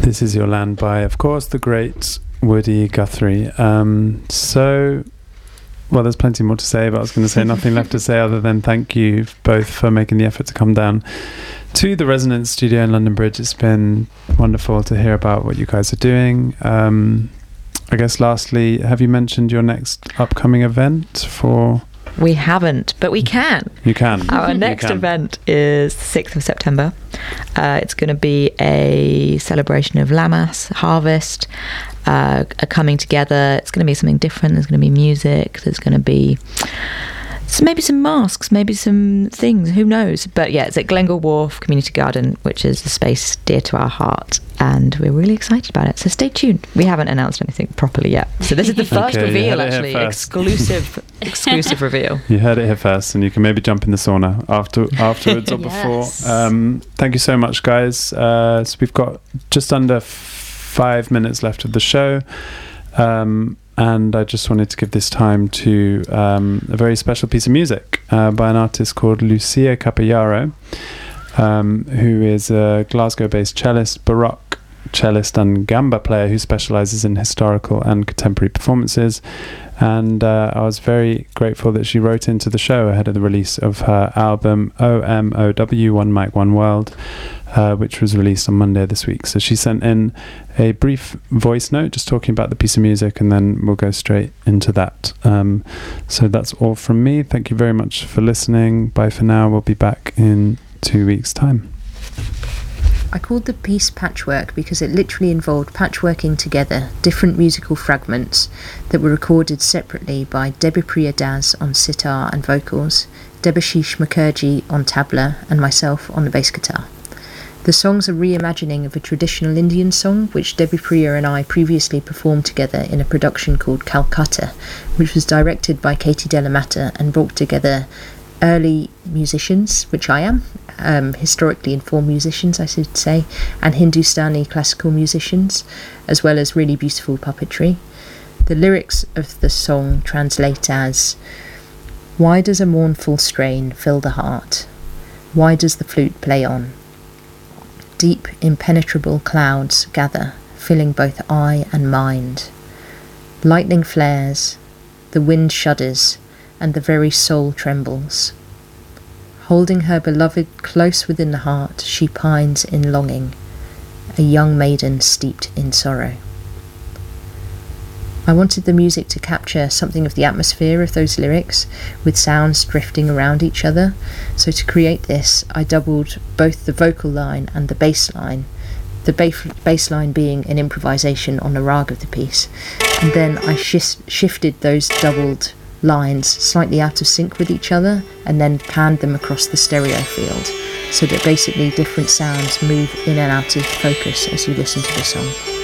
This Is Your Land by, of course, the great Woody Guthrie. Well, there's plenty more to say, but I was going to say nothing left to say other than thank you both for making the effort to come down to the Resonance Studio in London Bridge. It's been wonderful to hear about what you guys are doing. I guess lastly, have you mentioned your next upcoming event for... We haven't, but we can. You can. Our next event is the 6th of September. It's going to be a celebration of Lammas, harvest, a coming together. It's going to be something different. There's going to be music. There's going to be maybe some masks, maybe some things. Who knows? But yeah, it's at Glengall Wharf Community Garden, which is a space dear to our heart. And we're really excited about it. So stay tuned. We haven't announced anything properly yet. So this is the first reveal, actually. Exclusive reveal. You heard it here first, and you can maybe jump in the sauna afterwards or before. Thank you so much, guys. So we've got just under 5 minutes left of the show. And I just wanted to give this time to a very special piece of music by an artist called Lucia Capellaro, who is a Glasgow-based cellist, Baroque cellist and gamba player who specialises in historical and contemporary performances. And I was very grateful that she wrote into the show ahead of the release of her album OMOW, One Mic, One World, which was released on Monday this week. So she sent in a brief voice note just talking about the piece of music, and then we'll go straight into that. So that's all from me. Thank you very much for listening. Bye for now. We'll be back in 2 weeks' time. I called the piece Patchwork because it literally involved patchworking together different musical fragments that were recorded separately by Debipriya Das on sitar and vocals, Debashish Mukherjee on tabla, and myself on the bass guitar. The song's a reimagining of a traditional Indian song which Debipriya and I previously performed together in a production called Calcutta, which was directed by Katie Delamatta and brought together early musicians, which I am, historically informed musicians I should say, and Hindustani classical musicians, as well as really beautiful puppetry. The lyrics of the song translate as: why does a mournful strain fill the heart? Why does the flute play on? Deep impenetrable clouds gather, filling both eye and mind. Lightning flares, the wind shudders, and the very soul trembles. Holding her beloved close within the heart, she pines in longing, a young maiden steeped in sorrow. I wanted the music to capture something of the atmosphere of those lyrics, with sounds drifting around each other. So to create this, I doubled both the vocal line and the bass line, the bass line being an improvisation on the rag of the piece. And then I shifted those doubled lines slightly out of sync with each other and then panned them across the stereo field, so that basically different sounds move in and out of focus as you listen to the song.